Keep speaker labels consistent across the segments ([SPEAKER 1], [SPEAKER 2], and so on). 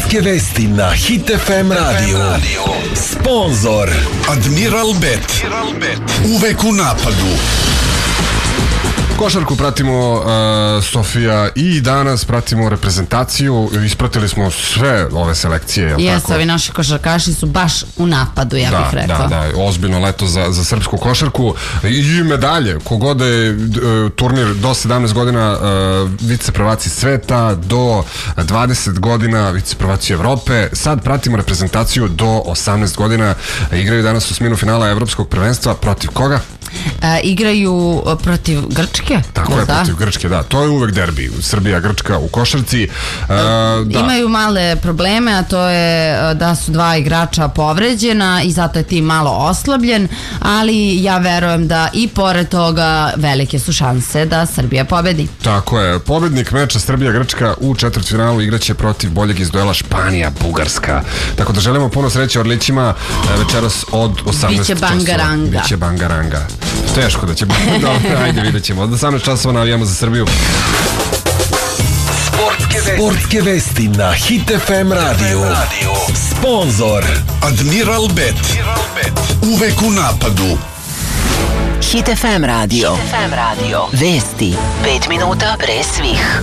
[SPEAKER 1] Sportske vesti na Hit FM Radio. Sponzor
[SPEAKER 2] Admiral Bet. Uvek u napadu.
[SPEAKER 3] Košarku pratimo, Sofija, i danas pratimo reprezentaciju. Ispratili smo sve ove selekcije.
[SPEAKER 4] Jeste, ovi naši košarkaši su baš u napadu, ja bih rekao.
[SPEAKER 3] Da, ozbiljno leto za srpsku košarku. I medalje, kogod je turnir do 17 godina viceprvaci sveta, do 20 godina viceprvaci Evrope. Sad pratimo reprezentaciju do 18 godina. Igraju danas osminu finala evropskog prvenstva. Protiv koga?
[SPEAKER 4] Igraju protiv Grčke.
[SPEAKER 3] Tako je, protiv Grčke, da. To je uvek derbi. Srbija-Grčka u košarci.
[SPEAKER 4] Imaju male probleme, a to je da su dva igrača povređena i zato je tim malo oslabljen, ali ja verujem da i pored toga velike su šanse da Srbija pobedi.
[SPEAKER 3] Tako je. Pobednik meča Srbija-Grčka u četvrtfinalu igraće protiv boljeg iz duela Španija-Bugarska. Tako da želimo puno sreće Orlićima večeras od 18
[SPEAKER 4] Biće bangaranga.
[SPEAKER 3] Biće bangaranga. Teško da će biti. Ajde, vidjet ćemo. Od 18 časova navijamo za Srbiju.
[SPEAKER 1] Sportske vesti na Hit FM Radio. Sponzor
[SPEAKER 2] Admiral Bet. Uvek u napadu.
[SPEAKER 5] Hit FM Radio. Vesti 5 minuta pre svih.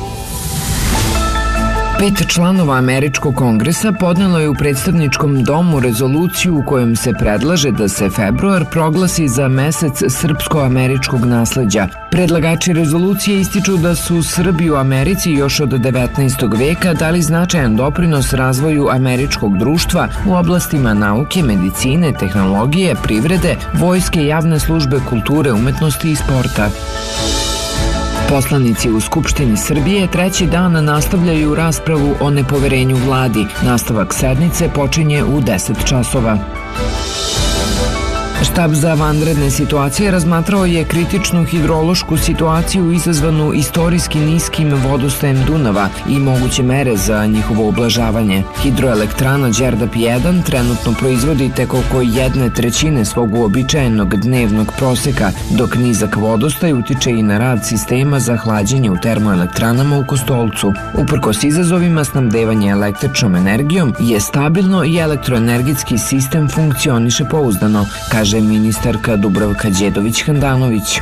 [SPEAKER 6] 5 članova Američkog kongresa podnelo je u predstavničkom domu rezoluciju u kojom se predlaže da se februar proglasi za mesec srpsko-američkog nasleđa. Predlagači rezolucije ističu da su Srbi u Americi još od 19. veka dali značajan doprinos razvoju američkog društva u oblastima nauke, medicine, tehnologije, privrede, vojske, javne službe, kulture, umetnosti i sporta. Poslanici u Skupštini Srbije treći dan nastavljaju raspravu o nepoverenju vladi. Nastavak sednice počinje u 10 časova. Štab za vanredne situacije razmatrao je kritičnu hidrološku situaciju izazvanu istorijski niskim vodostajem Dunava i moguće mere za njihovo ublažavanje. Hidroelektrana Đerdap 1 trenutno proizvodi tek oko 1/3 svog uobičajenog dnevnog proseka, dok nizak vodostaj utiče i na rad sistema za hlađenje u termoelektranama u Kostolcu. Uprkos izazovima, snabdevanje električnom energijom je stabilno i elektroenergetski sistem funkcioniše pouzdano, kaže ministarka Dubravka Đedović-Handanović.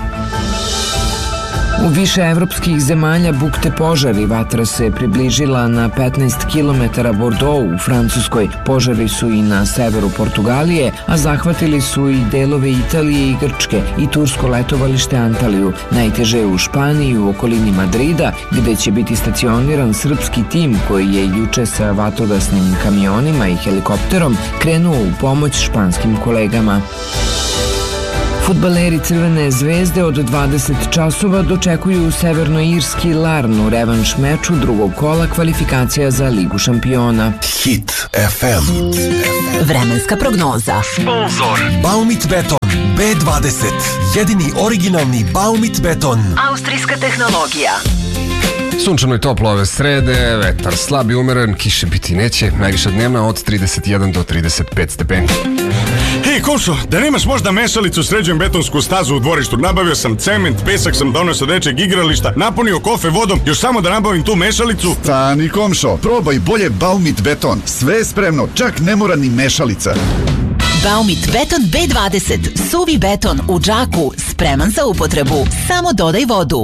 [SPEAKER 6] U više evropskih zemalja bukte požar i vatra se približila na 15 km Bordeaux u Francuskoj. Požari su i na severu Portugalije, a zahvatili su i delove Italije i Grčke i tursko letovalište Antaliju. Najteže je u Španiji u okolini Madrida, gde će biti stacioniran srpski tim koji je juče sa vatrogasnim kamionima i helikopterom krenuo u pomoć španskim kolegama. Fudbaleri Crvene zvezde od 20 časova dočekuju severnoirski Larn u revanš meču drugog kola kvalifikacija za Ligu šampiona.
[SPEAKER 1] Hit FM.
[SPEAKER 5] Vremenska prognoza.
[SPEAKER 1] Sponzor Baumit Beton B20. Jedini originalni Baumit beton.
[SPEAKER 5] Austrijska tehnologija.
[SPEAKER 3] Sunčano i toplo ove srede, vetar slab i umeren, kiše biti neće, najviša dnevna od 31 do 35 stepeni.
[SPEAKER 7] Hej, Košo, da nemaš možda mešalicu, sređujem betonsku stazu u dvorištu. Nabavio sam cement, pesak sam donio sa dečeg igrališta, napunio kofe vodom, još samo da nabavim tu mešalicu.
[SPEAKER 2] Stani, komšo, probaj bolje Baumit Beton. Sve je spremno, čak ne mora ni mešalica.
[SPEAKER 5] Baumit Beton B20. Suvi beton u džaku, spreman za upotrebu. Samo dodaj vodu.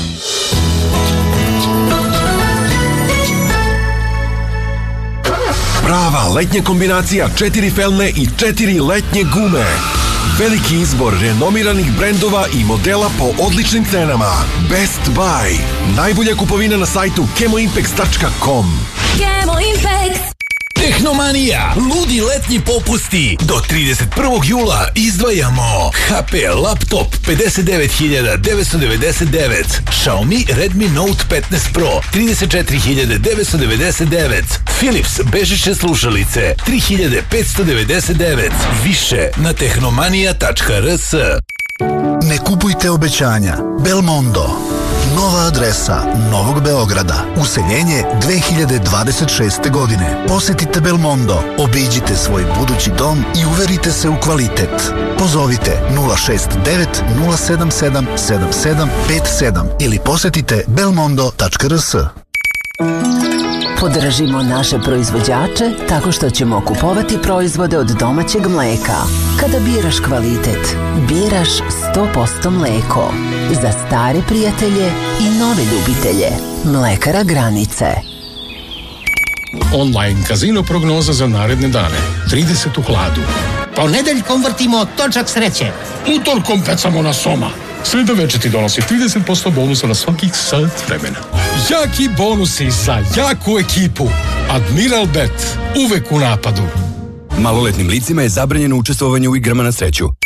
[SPEAKER 1] Prava letnja kombinacija 4 felne i 4 letnje gume. Veliki izbor renomiranih brendova i modela po odličnim cenama. Best Buy. Najbolja kupovina na sajtu chemoimpex.com.
[SPEAKER 8] Chemo Impex.
[SPEAKER 9] Tehnomanija, ludi letnji popusti. Do 31. jula izdvajamo HP laptop 59.999, Xiaomi Redmi Note 15 Pro 34.999, Philips bežične slušalice 3.599. Više na tehnomanija.rs.
[SPEAKER 10] Ne kupujte obećanja. Belmondo. Nova adresa Novog Beograda. Useljenje 2026. godine. Posetite Belmondo, obiđite svoj budući dom i uverite se u kvalitet. Pozovite 069 077 7757 ili posetite belmondo.rs.
[SPEAKER 5] Podržimo naše proizvođače tako što ćemo kupovati proizvode od domaćeg mleka. Kada biraš kvalitet, biraš 100% mleko. Za stare prijatelje i nove ljubitelje. Mlekara Granice.
[SPEAKER 8] Online kazino prognoza za naredne dane. 30 u hladu.
[SPEAKER 11] Ponedeljkom vrtimo točak sreće.
[SPEAKER 8] Utorkom pecamo na soma. Sreda večer ti donosi 30% bonusa na svakih sat vremena. Jaki bonusi za jaku ekipu. Admiral Bet. Uvek u napadu.
[SPEAKER 12] Maloletnim licima je zabranjeno učestvovanje u igrama na sreću.